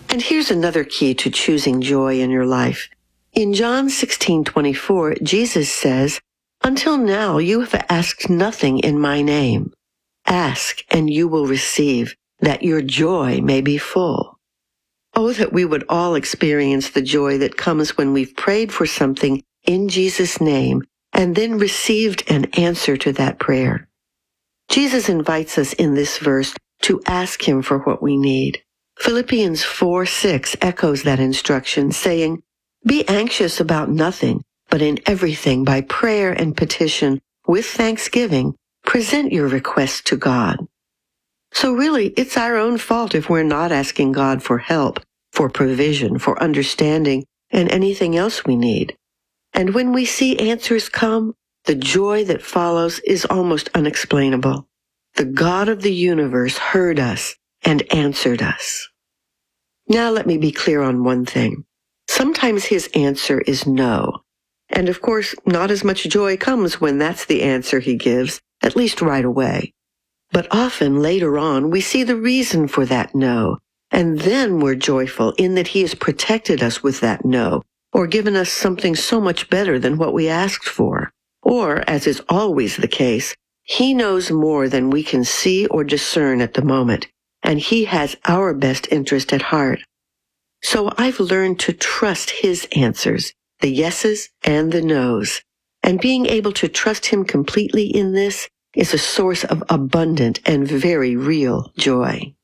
And here's another key to choosing joy in your life. In John 16:24, Jesus says, "Until now you have asked nothing in my name. Ask and you will receive, that your joy may be full." Oh, that we would all experience the joy that comes when we've prayed for something in Jesus' name and then received an answer to that prayer. Jesus invites us in this verse to ask him for what we need. Philippians 4:6 echoes that instruction, saying, "Be anxious about nothing, but in everything by prayer and petition, with thanksgiving, present your requests to God." So really, it's our own fault if we're not asking God for help, for provision, for understanding, and anything else we need. And when we see answers come, the joy that follows is almost unexplainable. The God of the universe heard us and answered us. Now let me be clear on one thing. Sometimes his answer is no. And of course, not as much joy comes when that's the answer he gives, at least right away. But often later on, we see the reason for that no, and then we're joyful in that he has protected us with that no, or given us something so much better than what we asked for. Or, as is always the case, he knows more than we can see or discern at the moment, and he has our best interest at heart. So I've learned to trust his answers, the yeses and the nos, and being able to trust him completely in this is a source of abundant and very real joy.